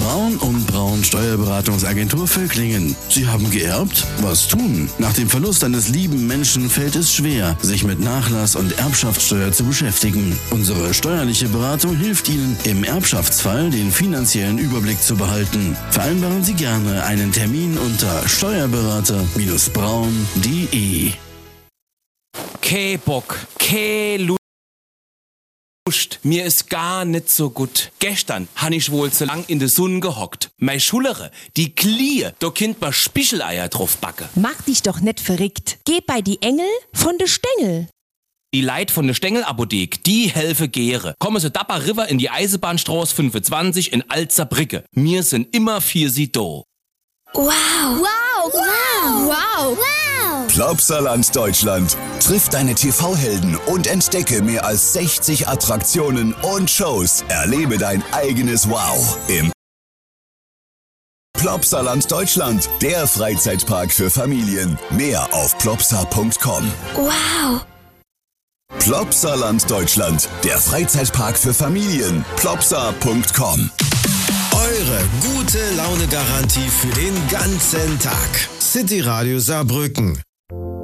Braun und Braun Steuerberatungsagentur Völklingen. Sie haben geerbt? Was tun? Nach dem Verlust eines lieben Menschen fällt es schwer, sich mit Nachlass und Erbschaftssteuer zu beschäftigen. Unsere steuerliche Beratung hilft Ihnen, im Erbschaftsfall den finanziellen Überblick zu behalten. Vereinbaren Sie gerne einen Termin unter steuerberater-braun.de. Keh Bock, keh Lust. Mir ist gar nicht so gut. Gestern han ich wohl zu lang in der Sonne gehockt. Mei Schulere, die Klie, da kind ma Spicheleier drauf backe. Mach dich doch nicht verrückt. Geh bei die Engel von de Stengel. Die Leit von der Stengelapothek, die helfe gäre. Komme sie Dapper River in die Eisenbahnstraße 25 in Alzerbrücke. Mir sind immer für sie do. Wow. Wow. Wow. Wow. Wow. Plopsaland Deutschland. Triff deine TV-Helden und entdecke mehr als 60 Attraktionen und Shows. Erlebe dein eigenes Wow im Plopsaland Deutschland, der Freizeitpark für Familien. Mehr auf plopsa.com. Wow. Plopsaland Deutschland, der Freizeitpark für Familien. plopsa.com. Eure gute Laune-Garantie für den ganzen Tag. City Radio Saarbrücken.